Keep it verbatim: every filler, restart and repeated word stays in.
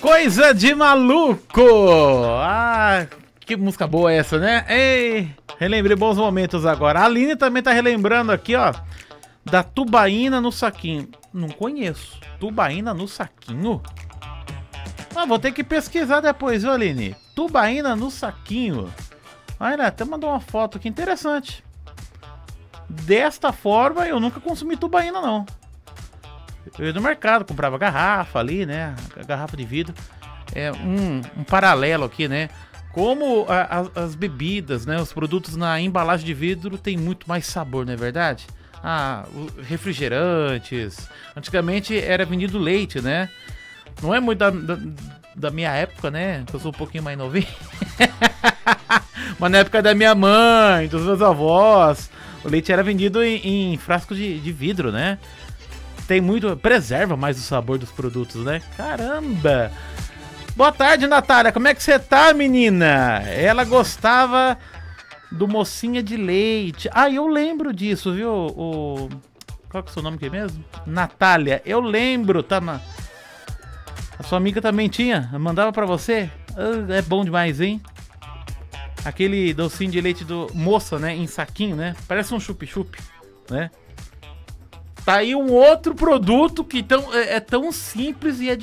Coisa de maluco! Ah, que música boa essa, né? Ei, relembrei bons momentos agora. A Aline também tá relembrando aqui, ó, da tubaína no saquinho. Não conheço. Tubaína no saquinho? Ah, vou ter que pesquisar depois, viu, Aline? Tubaína no saquinho. Ah, ela até mandou uma foto aqui interessante. Desta forma, eu nunca consumi tubaína, não. Eu ia no mercado, comprava garrafa ali, né? Garrafa de vidro. É um, um paralelo aqui, né? Como a, a, as bebidas, né? Os produtos na embalagem de vidro tem muito mais sabor, não é verdade? Ah, refrigerantes. Antigamente era vendido leite, né? Não é muito da, da, da minha época, né? Eu sou um pouquinho mais novinho. Mas na época da minha mãe, dos meus avós, o leite era vendido em, em frasco de, de vidro, né? Tem muito... Preserva mais o sabor dos produtos, né? Caramba! Boa tarde, Natália. Como é que você tá, menina? Ela gostava do mocinha de leite. Ah, eu lembro disso, viu? O... Qual que é o seu nome aqui mesmo? Natália. Eu lembro, tá? Na... A sua amiga também tinha? Mandava pra você? Ah, é bom demais, hein? Aquele docinho de leite do moça, né? Em saquinho, né? Parece um chup-chup, né? Tá aí um outro produto que tão, é, é tão simples e é